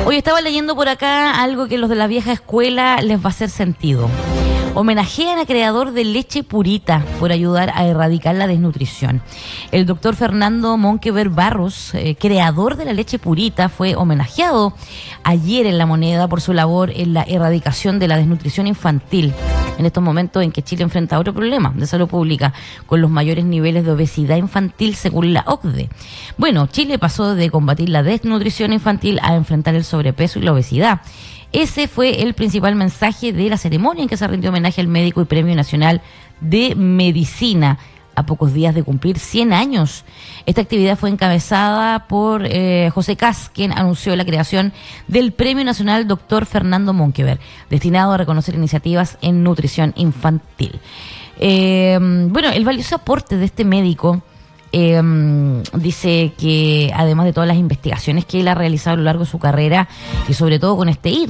Hoy estaba leyendo por acá algo que los de la vieja escuela les va a hacer sentido. Homenajean al creador de Leche Purita por ayudar a erradicar la desnutrición. El doctor Fernando Monkever Barros, creador de la leche Purita, fue homenajeado ayer en La Moneda por su labor en la erradicación de la desnutrición infantil, en estos momentos en que Chile enfrenta otro problema de salud pública, con los mayores niveles de obesidad infantil según la OCDE. Bueno, Chile pasó de combatir la desnutrición infantil a enfrentar el sobrepeso y la obesidad. Ese fue el principal mensaje de la ceremonia en que se rindió homenaje al médico y Premio Nacional de Medicina, a pocos días de cumplir 100 años. Esta actividad fue encabezada por José Caz, quien anunció la creación del Premio Nacional Dr. Fernando Monkever, destinado a reconocer iniciativas en nutrición infantil. Bueno, el valioso aporte de este médico, dice que además de todas las investigaciones que él ha realizado a lo largo de su carrera y sobre todo con este hito